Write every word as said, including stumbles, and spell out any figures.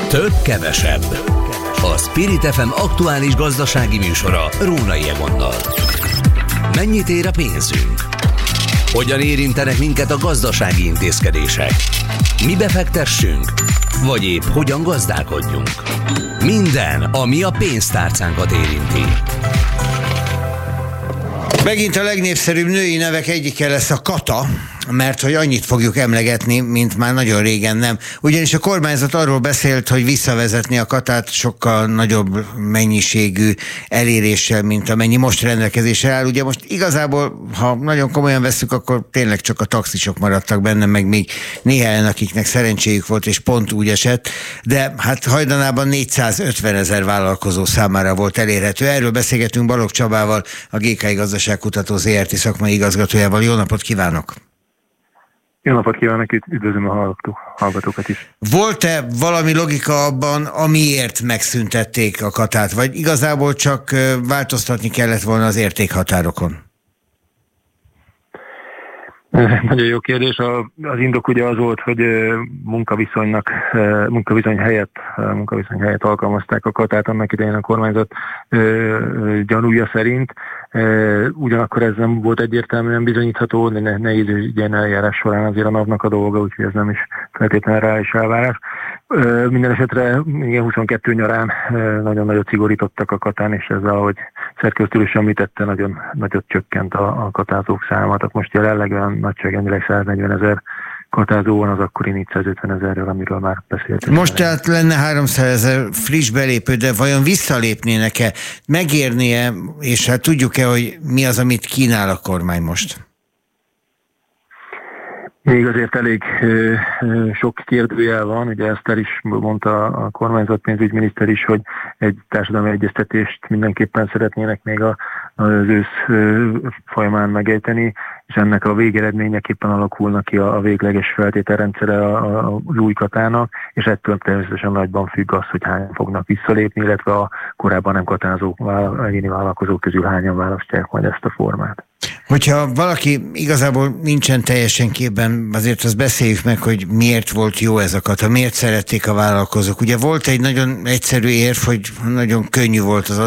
Több kevesebb. A Spirit ef em aktuális gazdasági műsora Rónai Egonnal. Mennyit ér a pénzünk? Hogyan érintenek minket a gazdasági intézkedések? Mi befektessünk? Vagy épp hogyan gazdálkodjunk? Minden, ami a pénztárcánkat érinti. Megint a legnépszerűbb női nevek egyike lesz a Kata, mert hogy annyit fogjuk emlegetni, mint már nagyon régen nem. Ugyanis a kormányzat arról beszélt, hogy visszavezetni a Katát sokkal nagyobb mennyiségű eléréssel, mint amennyi most rendelkezésre áll. Ugye most igazából, ha nagyon komolyan vesszük, akkor tényleg csak a taxisok maradtak benne, meg még néhányan, akiknek szerencséjük volt, és pont úgy esett, de hát hajdanában négyszázötven ezer vállalkozó számára volt elérhető. Erről beszélgetünk Balogh Csabával, a gé ká i Gazdaságkutató zé er té szakmai igazgatójával. Jó napot kívánok! Jó napot kívánok, üdvözlöm a hallgatókat is. Volt-e valami logika abban, amiért megszüntették a Katát, vagy igazából csak változtatni kellett volna az értékhatárokon? Nagyon jó kérdés. Az indok ugye az volt, hogy munkaviszonynak, munkaviszony helyett, munkaviszony helyett alkalmazták a Katát annak idején a kormányzat gyanúja szerint. Ugyanakkor ez nem volt egyértelműen bizonyítható, de ne, ne ilyen eljárás során azért a napnak a dolga, úgyhogy ez nem is feltétlenül rá is elvárás. Minden esetre igen, huszonkettő nyarán nagyon nagyot szigorítottak a Katán, és ezzel, ahogy szerkesztő is említette, nagyon nagyot csökkent a, a katázók száma. Tehát most jelenleg olyan nagyságrendileg száznegyven ezer katázó van az akkori négyszázötven ezerről, amiről már beszéltünk. Most tehát lenne háromszázezer friss belépő, de vajon visszalépnének-e? Megérnie, és hát tudjuk-e, hogy mi az, amit kínál a kormány most? Még azért elég ö, ö, sok kérdőjel van, ugye ezt el is mondta a kormányzat pénzügyminiszter is, hogy egy társadalmi egyeztetést mindenképpen szeretnének még a, az ősz ö, folyamán megejteni, és ennek a végeredményeképpen alakulnak ki a, a végleges feltételrendszere a, a, az új Katának, és ettől természetesen nagyban függ az, hogy hányan fognak visszalépni, illetve a korábban nem katázó egyéni vállalkozók közül hányan választják majd ezt a formát. Hogyha valaki igazából nincsen teljesen képben, azért azt beszéljük meg, hogy miért volt jó ez a Kata, miért szerették a vállalkozók. Ugye volt egy nagyon egyszerű érv, hogy nagyon könnyű volt az